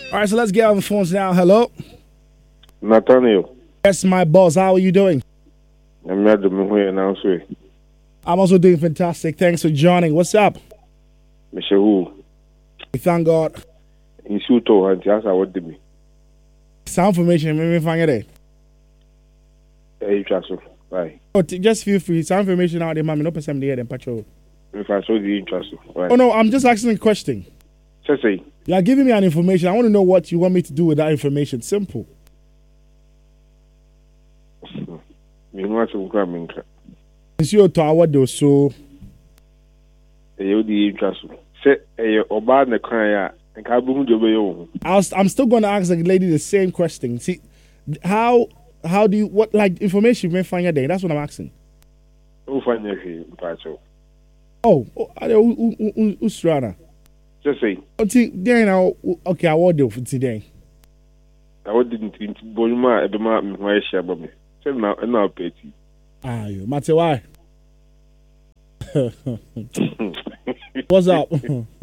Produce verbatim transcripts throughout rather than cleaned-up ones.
All right, so let's get on the phones now. Hello. Nathaniel. Yes, my boss. How are you doing? I'm not doing here now, sir. I'm also doing fantastic. Thanks for joining. What's up? Mister Who? Thank God. In Suto, and that's what did me. Sound formation, maybe find it. Hey, Chasso. Bye. Oh, t- just feel free. Sound information out there, mommy. No person there, then patrol. If I saw the interest. Right. Oh no, I'm just asking a question. Just say. You are giving me an information. I want to know what you want me to do with that information. Simple. You want to come in? It's your tower, though. So. You the interest. Say, you obey the cry. And can't be moved. I'm still going to ask the lady the same question. See, how how do you what like information you may find your day? That's what I'm asking. Who find your fee, Pacho? Oh, Ustrana. Just say. Then now, okay, I will do for today. I would didn't think Bolma at the mountain where she about me. Say now, and now, Petty. Ah, you, Matty, why? What's up?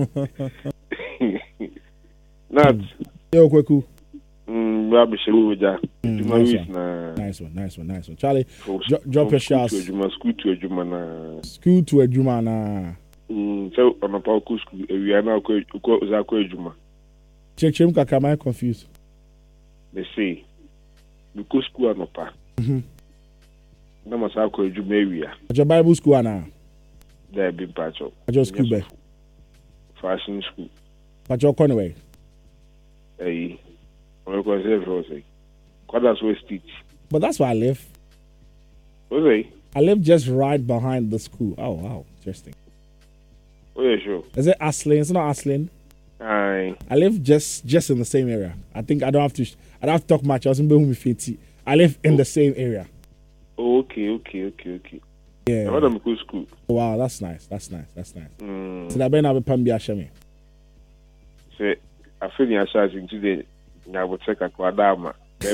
Not. Yo, Kweku. Mm, Rabbi Shaluja. Nice one, nice one, nice one. Charlie, dro- drop your shots. School to a Jumana. School to a Jumana. Mm, so on a power school, we are now going to go to Zakwe Juma. Check him, Kaka, am I confused? They say, because school and opa. Mm-hmm. No matter how could you marry her. At your Bible school now? There be patch up. At your school, be fashion school. At your Conway. Hey, I'm going to say for say. Because that's where stitch. But that's where I live. What say? I live just right behind the school. Oh, wow. Interesting. Oh, yeah, sure. Is it Aslin? It's not Aslin. Aye. I live just just in the same area. I think I don't have to I don't have to talk much. I was in Behumi. I live in oh. the same area. Oh, okay, okay, okay, okay. Yeah. What am I school? Wow, that's nice. That's nice. That's nice. Mm. So that ben have a pambi ashami. Say, I feel your charge into the I will check a quadama.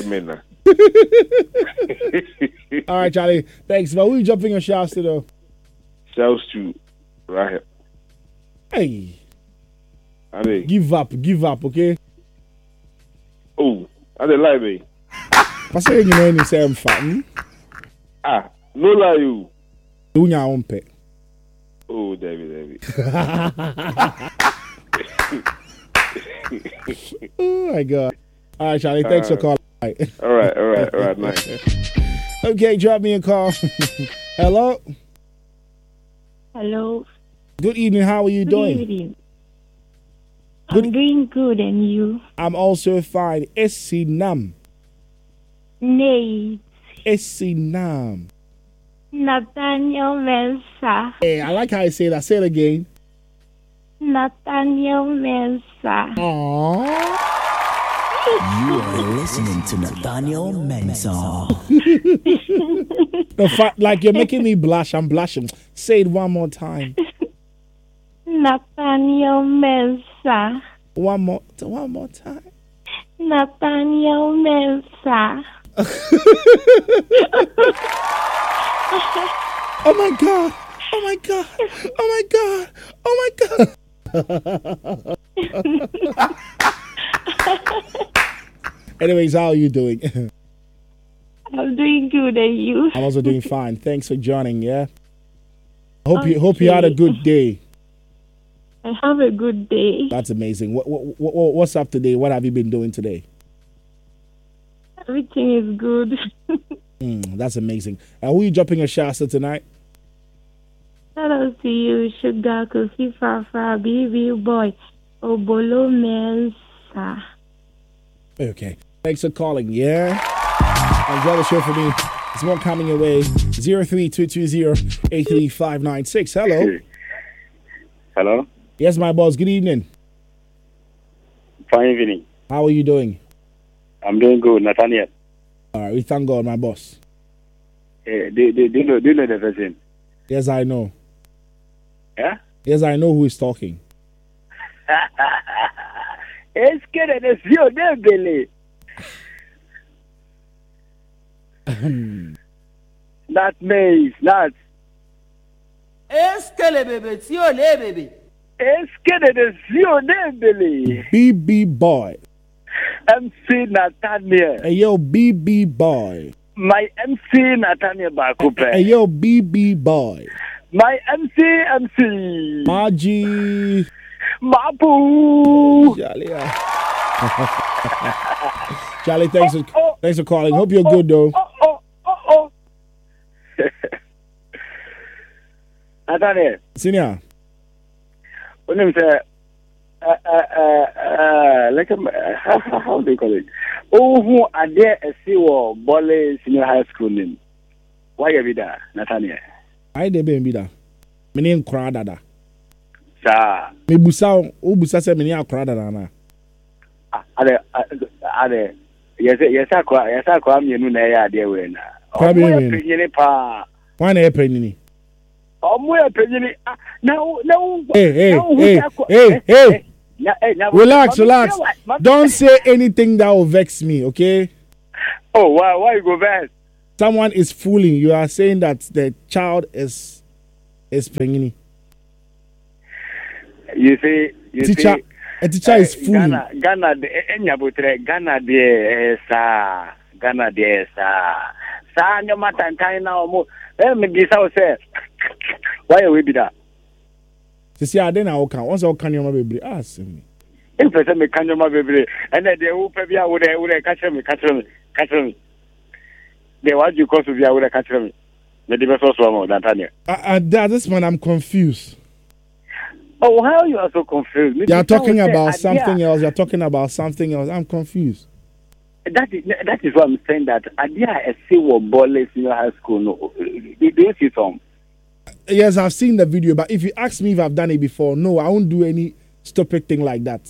All right, Charlie. Thanks. But who you jumping your shouts to though? Shouts to right. Hey. Are give up, give up, okay? Oh, are they lie, babe? I say you know any same fat. Ah, no lie you. Do your own pet. Oh, David, David. Oh my God. All right, Charlie. Thanks uh, for calling. All right, all right, all right, nice. Okay, drop me a call. Hello. Hello. Good evening. How are you good doing? Evening. Good. I'm doing good, and you? I'm also fine. Essi Nam. Nate. Essi Nam. Nathaniel Mensa. Hey, I like how you say that. Say it again. Nathaniel Mensa. Aww. You are listening to Nathaniel Mensah. No, fa- like you're making me blush. I'm blushing. Say it one more time. Nathaniel Mensa. One more, one more time. Nathaniel Mensa. Oh my God! Oh my God! Oh my God! Oh my God! Anyways, how are you doing? I'm doing good, and you? I'm also doing fine. Thanks for joining. Yeah. Hope okay. you hope you had a good day. I have a good day. That's amazing. What, what, what what's up today? What have you been doing today? Everything is good. mm, that's amazing. And uh, who are you dropping your shasta tonight? Shout out to you, Sugar Kofi Fafa, baby boy, Obolo Mensa. Okay. Thanks for calling, yeah? Enjoy the show for me. It's more coming your way. zero three two two zero eight three five nine six. Hello. Hello? Yes, my boss. Good evening. Fine evening. How are you doing? I'm doing good, Nathaniel. All right, we thank God, my boss. Hey, do, do, do, you know, do you know the person? Yes, I know. Yeah? Yes, I know who is talking. It's good and it's your name, Billy. Not me, not. It's good, baby. It's your name, baby. It's good and it's your name, Billy. B B boy. M C Nathaniel. Hey, yo, B B boy. My M C Nathaniel Bakupe. Hey, yo, B B boy. My M C M C. Margie. Mapu. Charlie, uh. Charlie, thanks for, Oh, oh. thanks for calling. Hope you're good, though. Oh, oh, oh, oh. Nathaniel. Senior. When you say, uh, uh, uh, uh, like, um, how, how, how do you call it? Oh, who are there a C O Bolle Senior High School name? Why you be there, Nathaniel? I de be that. Me name kra dada. Sir. Me busa o busa se me name kra dada na. Ah, ade, ade. Yes, yes, akwa, yes, akwa mienu na ya ade we na. Kwa be me. Penyini pa. Why na e penini? Omo ya penyini. Na na. Hey, hey, hey, hey, hey. Relax, relax. Don't say anything that will vex me, okay? Oh, why, why you go back? Someone is fooling. You are saying that the child is is penini. You see, you teacher, see. A teacher uh, is fooling. Ghana, Ghana, Enyabutre, Ghana, de sa, Ghana, de sa. Sa, no matter time now. Mo, eh, me bisa o say. Why we be that? To see, I then I can once I can your baby ask me. If person me can your baby, and then they will be able to would catch me, catch me, catch me. They want you cause to be able to catch me. The difference also more than Tanya. Uh, Dad, this man, I'm confused. Oh, how you are so confused? You are talking about something else. You are talking about something else. I'm confused. That is that is what I'm saying. That idea I see what Bolle Senior High School. No, do you see some? Yes, I've seen the video, but if you ask me if I've done it before, no, I won't do any stupid thing like that.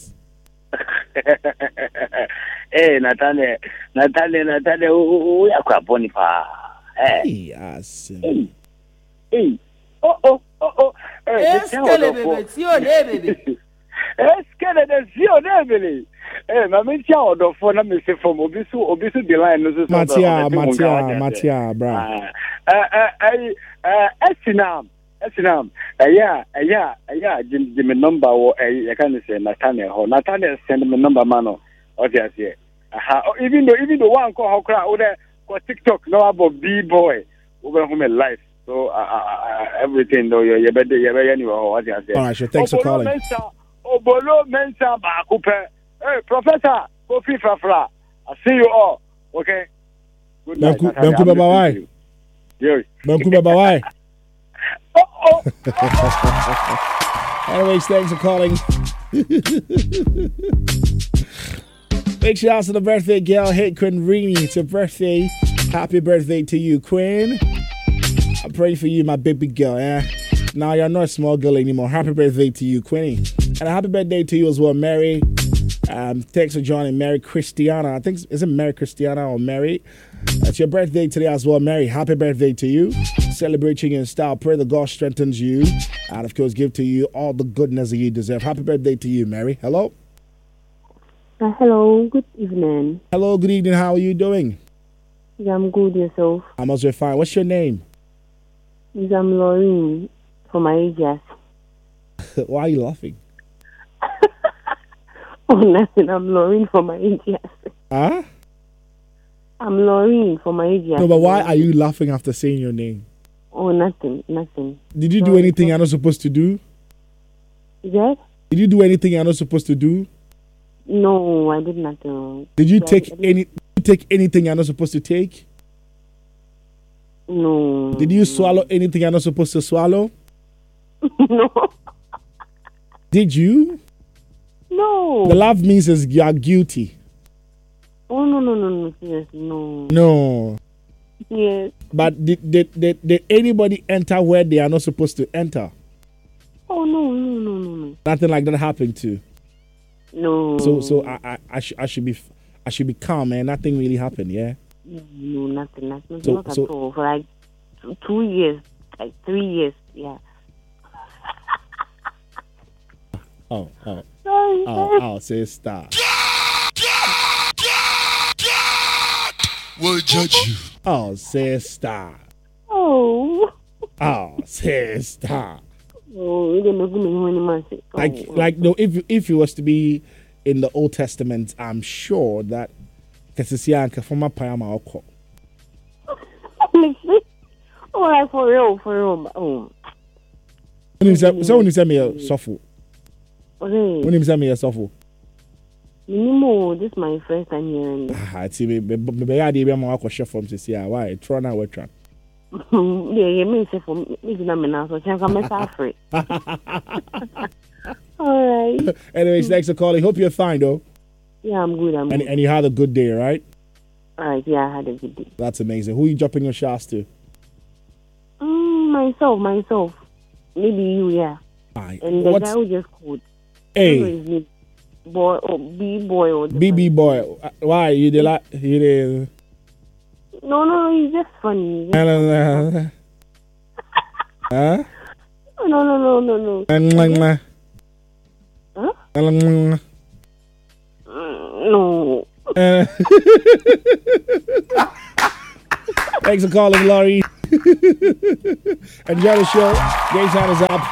Hey, Nathaniel, Nathaniel, Nathaniel, we are quite funny, pa. Hey, yes. Hey, hey, oh, oh, oh, oh. Yes, baby, see your baby. Yes, can I see your baby? Eh, my main child of phone, I'm missing from Obisu, Obisu, the line. Matia, Matia, Matia, bro. Uh, uh, uh, Esinam, Esinam, uh, yeah, uh, yeah, uh, yeah, Jim, Jim, number, or I can't say Nathaniel, Nathaniel send me number, mano, or just here. Even though, even the one call how crowd there, for TikTok, no about B boy, over whom a life. So, uh, uh, everything, though, you're better, you're better anyway, or what you say. All right, sure, thanks for calling. Obolo Mensa Bakupe. Hey, Professor, Kofi Frafra. I see you all. Okay. Good night. Banku Baba why? Yes. Banku Baba why? Oh, oh. Anyways, thanks for calling. Big shout out to the birthday girl. Hey, Quinn Reenie. It's your birthday. Happy birthday to you, Quinn. I'm praying for you, my baby girl. Yeah. Now you're not a small girl anymore. Happy birthday to you, Quinny. And a happy birthday to you as well, Mary. Um, thanks for joining, Mary Christiana. I think, is it Mary Christiana or Mary? It's your birthday today as well, Mary. Happy birthday to you. Celebrating in style. Pray that God strengthens you. And of course, give to you all the goodness that you deserve. Happy birthday to you, Mary. Hello? Uh, hello, good evening. Hello, good evening. How are you doing? Yeah, I'm good, yourself. I'm also fine. What's your name? Yes, I'm Laureen from my ages. Why are you laughing? Oh, nothing. I'm Laureen from my ages. Huh? I'm Laureen from my ages. No, but why are you laughing after saying your name? Oh, nothing, nothing. Did you Sorry, do anything sorry. you're not supposed to do? Yes? Did you do anything you're not supposed to do? No, I did nothing. Did you I take did- any? Did you take anything you're not supposed to take? No. Did you swallow anything you're not supposed to swallow? No. Did you? No. The laugh means is you are guilty. Oh, no, no, no, no, seriously, no. No. Yes. But did, did, did, did anybody enter where they are not supposed to enter? Oh, no, no, no, no, no. Nothing like that happened to. No. So so I I, I, should, I should be I should be calm, man. Nothing really happened, yeah. No, nothing, nothing, So- not so- at all. For like two, two years, like three years, yeah. Oh oh Sorry. oh oh sister. Will judge you. Oh sister. Oh. Oh sister. Oh, you didn't make me when you must say. Like Oh, like no, if you- if it was to be in the Old Testament, I'm sure that Kesisianka from a Payama Oko. Oh, like for real, for real. Oh. So when you send me a sofu, Okay. when you send me a sofu, Minimo, this is my first time hearing. ah, see me, me, me, me, I did be more question from Cecilia. Why? Try now, we try. Yeah, you mean say for me, me na me na so chanka me suffer. All right. Anyways, thanks for calling. Hope you're fine, though. Yeah, I'm good. I'm And good. and you had a good day, right? All right. Yeah, I had a good day. That's amazing. Who are you dropping your shots to? Mm, myself, myself. Maybe you, yeah. Aye. And the What's guy who just called. hey Me, boy, or B boy, or B B boy? uh, Why you did like you did? No, no, he's just funny. He's just- Huh? No, no, no, no, no. Huh? Huh? Mm, no. Thanks for calling, Laurie. Enjoy the show. Game time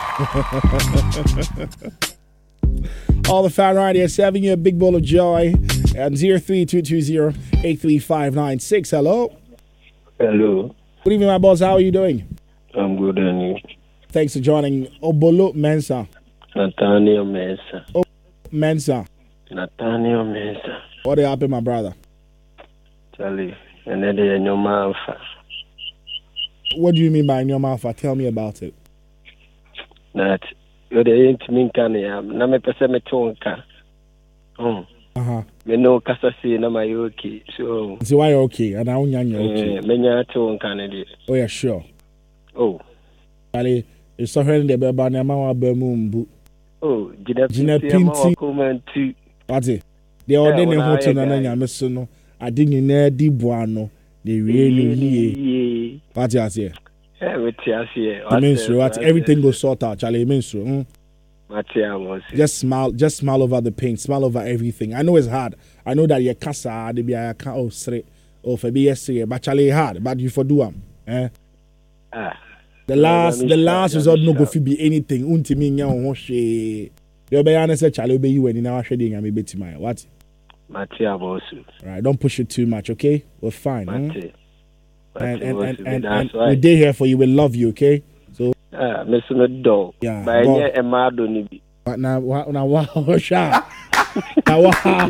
is up. All the fan right here, serving you a big bowl of joy. And zero three two two zero eight three five nine six. Hello. Hello. Good evening, my boss. How are you doing? I'm good, and you? Thanks for joining Obolo Mensa. Nathaniel Mensah. Oh, Mensa. Nathaniel Mensah. What happened, my brother? Charlie, and then they know my What do you mean by in your mouth? Tell me about it. That you're the intimate can ya. Na me pese me tonka. Oh. Uh huh. Me no kasa si na my okay. So. So why you're okay? And I don't know okay. Me nya tonka ne de. Oh yeah, sure. Oh. Ali, it's so hard to be about na ma be mumbu. Oh, Gina Gina Pinti. Pinti. What's it? They order ne ho to na na nyame so no. Ade nyina di boano. They really yie. What's it here? Yeah, we tia here. I mean, so what everything goes sort out. Charlie, mean so. Mm? Just smile, just smile over the pain, smile over everything. I know it's hard. I know that you casa, they be I can't oh straight, oh for be yesterday, but Charlie hard, but you for do am. Eh? Ah. The last, the last result no go fit be anything. Unti me nya ho hwe. You be honest, Charlie be you when you now shading am be my what? Matia bosu. Right, don't push it too much, okay? We're fine. Hmm? And and and, and, and right. we're there here for you. We love you, okay? So ah, miss no dog. Yeah. But yeah, e ma do ni bi. But now, now, wow, sha. Now, wow.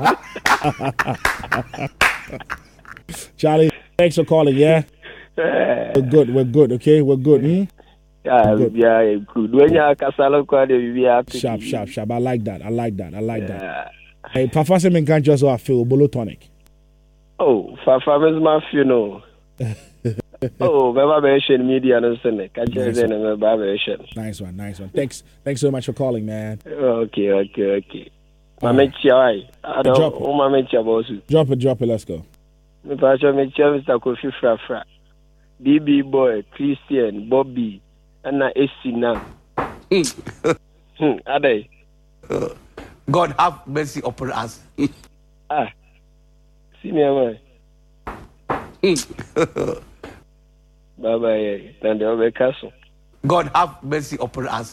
Charlie, thanks for calling. Yeah, we're good. We're good. Okay, we're good. Hmm? Yeah, good. Yeah, good. When you kasalo kwa de bi happy. Sharp, sharp, sharp. I like that. I like that. I like Yeah. that. Hey, Papa Semen can't just so I feel Bolo tonic. Oh, Fafa is my funeral. Oh, Baba Version Media no sene. Catch you then in Baba Version. Nice one, nice one. Thanks, thanks so much for calling, man. Okay, okay, okay. All Mama right. Chiai. I don't. Drop it. Oh, Mama Chia boss. Drop it, drop it. Let's go. Me pastor me Chia Mister Kofi Fra Fra. B B boy, Christian, Bobby, and na Esi now. Hmm. Ade. God have mercy upon us. Ah. See me away. Bye bye. Then they'll be castle. God have mercy upon us.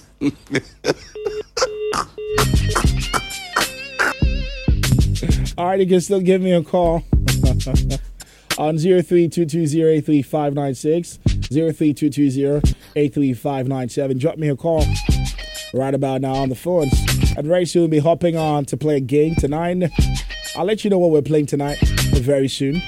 All right, you can still give me a call on zero three two two zero eight three five nine six, zero three two two zero eight three five nine seven. Drop me a call right about now on the phones. And very soon we'll be hopping on to play a game tonight. I'll let you know what we're playing tonight very soon.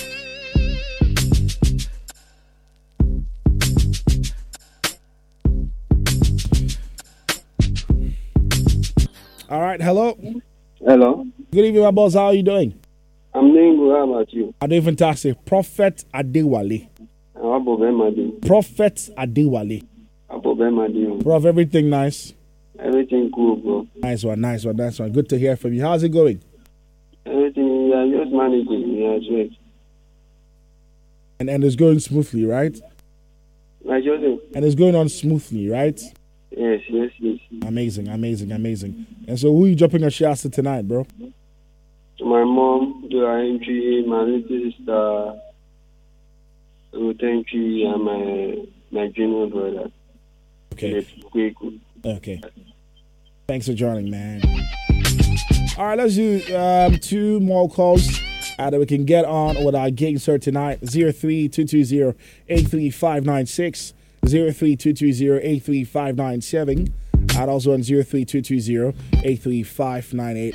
All right, hello. Hello. Good evening, my boss. How are you doing? I'm doing good. How about you? I'm doing fantastic. Prophet Adewale. Abo Bemadi. Prophet Adewale. Abo Bemadi. Prof, everything nice? Everything cool, bro. Nice one, nice one, nice one. Good to hear from you. How's it going? Everything, yeah, just managing. Yeah, just. And and it's going smoothly, right? I just. And it's going on smoothly, right? Yes, yes, yes. Amazing, amazing, amazing. And so who are you dropping a shot to tonight, bro? To my mom, to her entry, my little sister, Ruth entry, and my, my junior brother. Okay. Quick. Okay. Thanks for joining, man. All right, let's do um, two more calls uh, that we can get on with our game sir tonight. zero three two two zero eight three five nine six, zero three two two zero eight three five nine seven, and also on zero three two two zero eight three five nine eight.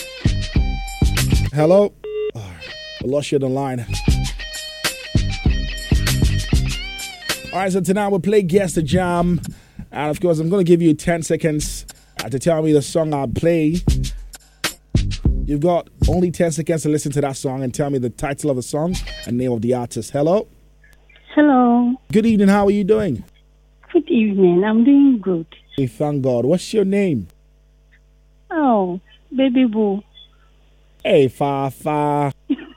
Hello? Oh, I lost you on the line. All right, so tonight we'll play Guess the Jam. And of course, I'm going to give you ten seconds uh, to tell me the song I'll play. You've got only ten seconds to listen to that song and tell me the title of the song and name of the artist. Hello? Hello. Good evening. How are you doing? Good evening. I'm doing good. Hey, thank God. What's your name? Oh, Baby Boo. Hey, Fa Fa.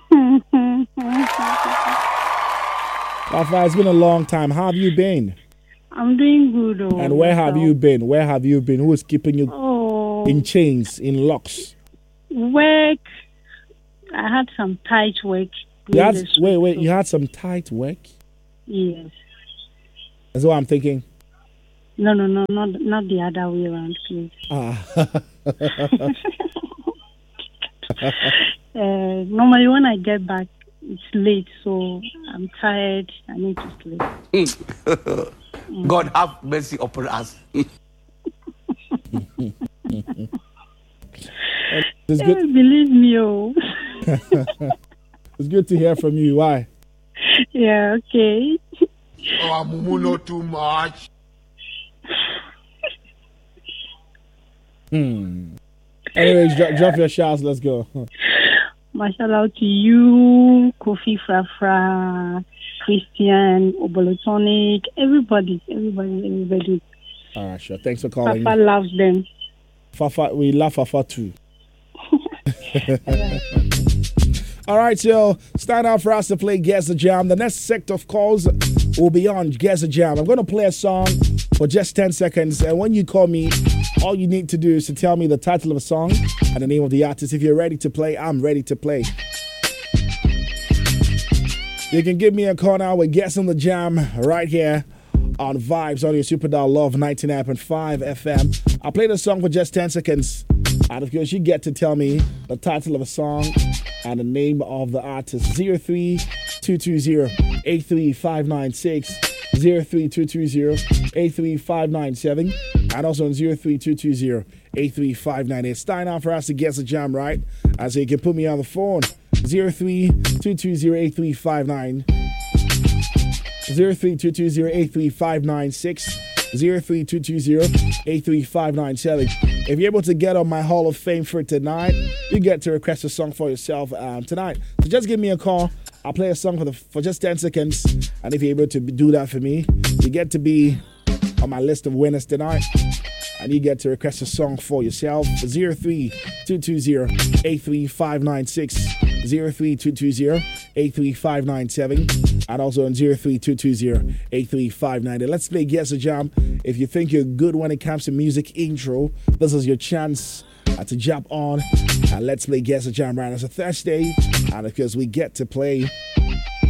Fa Fa, it's been a long time. How have you been? I'm doing good. Oh, and where have you been? Where have you been? Who is keeping you oh. in chains, in locks? Work. I had some tight work. You had, wait, wait. You had some tight work? Yes. That's what I'm thinking. No, no, no, not not the other way around, please. Ah. uh, normally, when I get back, it's late, so I'm tired. I need to sleep. God have mercy upon us. It's good. Believe me, oh. It's good to hear from you. Why? Yeah, okay. Oh, Mumu, not too much. Hmm. Anyways, drop, drop your shots. Let's go. My shout out to you, Kofi Frafra, Christian, Obolotonic, everybody, everybody, everybody. All right, sure. Thanks for calling. Fafa loves them. Fafa, we love Fafa too. All right, so start out for us to play Guess the Jam. The next set of calls will be on Guess the Jam. I'm going to play a song for just ten seconds, and when you call me, all you need to do is to tell me the title of a song and the name of the artist. If you're ready to play, I'm ready to play. You can give me a call now with Guess on the Jam right here on Vibes on your Super Dial Love ninety-nine point five F M. I'll play the song for just ten seconds. And of course, you get to tell me the title of a song and the name of the artist. zero three two two zero eight three five nine six, zero three two two zero eight three five nine seven, and also on zero three two two zero eight three five nine eight. Starting out for us to Guess the Jam, right? And so you can put me on the phone. zero three two two zero eight three five nine, zero three two two zero eight three five nine six, zero three two two zero eight three five nine seven. If you're able to get on my Hall of Fame for tonight, you get to request a song for yourself um, tonight. So just give me a call. I'll play a song for the for just ten seconds. And if you're able to do that for me, you get to be on my list of winners tonight. And you get to request a song for yourself. zero three two two zero eight three five nine six, zero three two two zero eight three five nine seven, and also on zero three two two zero eight three five nine eight. Let's play Guess the Jam. If you think you're good when it comes to music intro, this is your chance uh, to jump on. And let's play Guess the Jam right now. It's a Thursday, and because we get to play